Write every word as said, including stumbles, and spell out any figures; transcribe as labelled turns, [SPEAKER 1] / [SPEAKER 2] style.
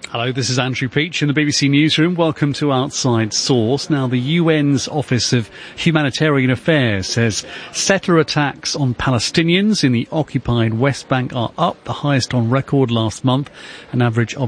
[SPEAKER 1] Hello, this is Andrew Peach in the B B C Newsroom. Welcome to Outside Source. Now, the U N's Office of Humanitarian Affairs says settler attacks on Palestinians in the occupied West Bank are up, the highest on record last month, an average of